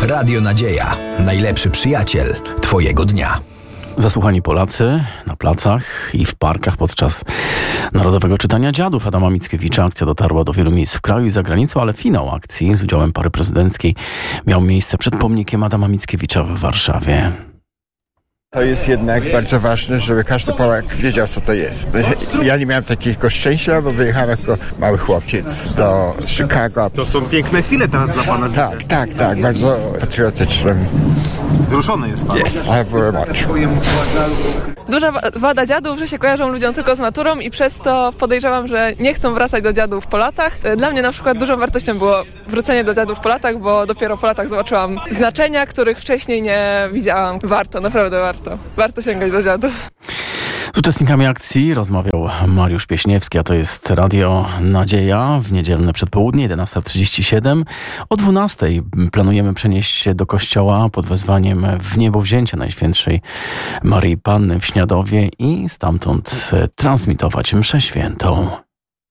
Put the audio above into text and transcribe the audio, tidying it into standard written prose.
Radio Nadzieja. Najlepszy przyjaciel Twojego dnia. Zasłuchani Polacy na placach i w parkach podczas Narodowego Czytania Dziadów Adama Mickiewicza. Akcja dotarła do wielu miejsc w kraju i za granicą, ale finał akcji z udziałem pary prezydenckiej miał miejsce przed pomnikiem Adama Mickiewicza w Warszawie. To jest jednak bardzo ważne, żeby każdy Polak wiedział, co to jest. Ja nie miałem takiego szczęścia, bo wyjechałem jako mały chłopiec do Chicago. To są piękne chwile teraz dla pana. Tak, bardzo patriotyczne. Wzruszony jest pan. Yes, I have very much. Duża wada dziadów, że się kojarzą ludziom tylko z maturą i przez to podejrzewam, że nie chcą wracać do dziadów po latach. Dla mnie na przykład dużą wartością było wrócenie do dziadów po latach, bo dopiero po latach zobaczyłam znaczenia, których wcześniej nie widziałam. Warto, naprawdę warto. Warto sięgać do dziadów. Z uczestnikami akcji rozmawiał Mariusz Pieśniewski, a to jest Radio Nadzieja w niedzielne przedpołudnie, 11:37. O 12:00 planujemy przenieść się do kościoła pod wezwaniem w niebowzięcia Najświętszej Maryi Panny w Śniadowie i stamtąd transmitować mszę świętą.